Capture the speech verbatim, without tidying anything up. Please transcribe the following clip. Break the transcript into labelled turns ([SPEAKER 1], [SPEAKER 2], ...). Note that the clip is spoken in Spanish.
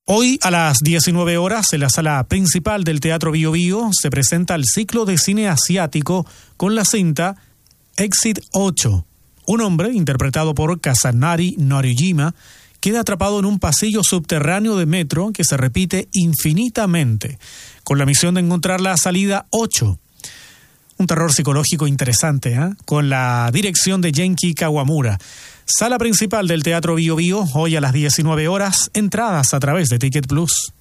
[SPEAKER 1] Hoy a las diecinueve horas en la sala principal del Teatro Bío Bío se presenta el ciclo de cine asiático con la cinta Exit ocho. Un hombre, interpretado por Kazunari Noriyama, queda atrapado en un pasillo subterráneo de metro que se repite infinitamente, con la misión de encontrar la salida ocho. Un terror psicológico interesante, ¿eh? Con la dirección de Genki Kawamura. Sala principal del Teatro Bío Bío, hoy a las diecinueve horas, entradas a través de Ticket Plus.